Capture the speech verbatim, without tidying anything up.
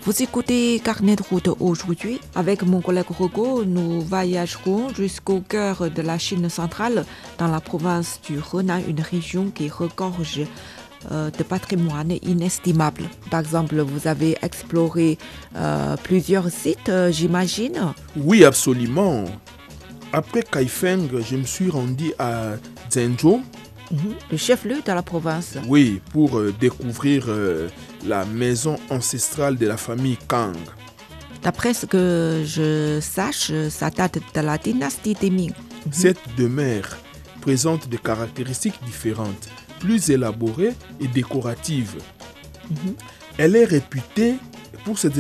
Vous écoutez Carnet de route aujourd'hui. Avec mon collègue Rogo, nous voyagerons jusqu'au cœur de la Chine centrale, dans la province du Henan, une région qui regorge euh, de patrimoine inestimable. Par exemple, vous avez exploré euh, plusieurs sites, euh, j'imagine. Oui, absolument. Après Kaifeng, je me suis rendu à Zhengzhou. Mm-hmm. Le chef-lieu de la province. Oui, pour euh, découvrir euh, la maison ancestrale de la famille Kang. D'après ce que je sache, ça date de la dynastie des Ming. Mm-hmm. Cette demeure présente des caractéristiques différentes, plus élaborées et décoratives. Mm-hmm. Elle est réputée pour ses